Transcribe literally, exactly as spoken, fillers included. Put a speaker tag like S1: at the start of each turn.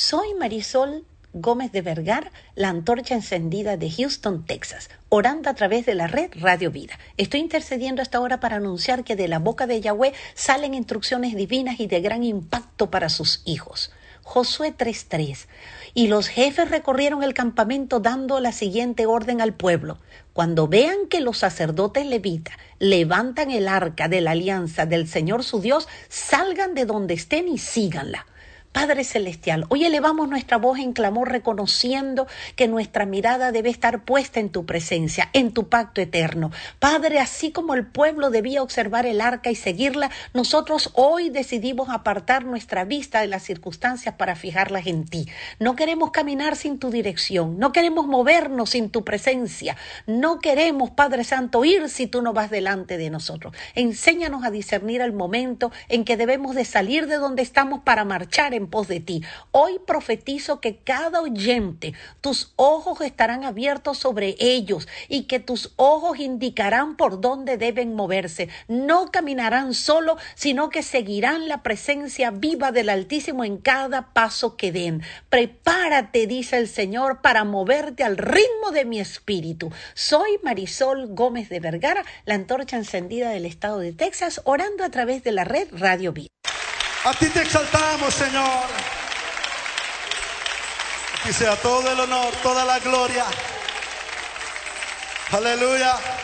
S1: Soy Marisol Gómez de Vergara, la antorcha encendida de Houston, Texas, orando a través de la red Radio Vida. Estoy intercediendo hasta ahora para anunciar que de la boca de Yahweh salen instrucciones divinas y de gran impacto para sus hijos. Josué tres tres. Y los jefes recorrieron el campamento dando la siguiente orden al pueblo. Cuando vean que los sacerdotes levitas levantan el arca de la alianza del Señor su Dios, salgan de donde estén y síganla. Padre Celestial, hoy elevamos nuestra voz en clamor reconociendo que nuestra mirada debe estar puesta en tu presencia, en tu pacto eterno. Padre, así como el pueblo debía observar el arca y seguirla, nosotros hoy decidimos apartar nuestra vista de las circunstancias para fijarlas en ti. No queremos caminar sin tu dirección, no queremos movernos sin tu presencia, no queremos, Padre Santo, ir si tú no vas delante de nosotros. Enséñanos a discernir el momento en que debemos de salir de donde estamos para marchar en pos de ti. Hoy profetizo que cada oyente, tus ojos estarán abiertos sobre ellos y que tus ojos indicarán por dónde deben moverse. No caminarán solo, sino que seguirán la presencia viva del Altísimo en cada paso que den. Prepárate, dice el Señor, para moverte al ritmo de mi espíritu. Soy Marisol Gómez de Vergara, la antorcha encendida del estado de Texas, orando a través de la red Radio Vida.
S2: A ti te exaltamos, Señor. Que sea todo el honor, toda la gloria. Aleluya.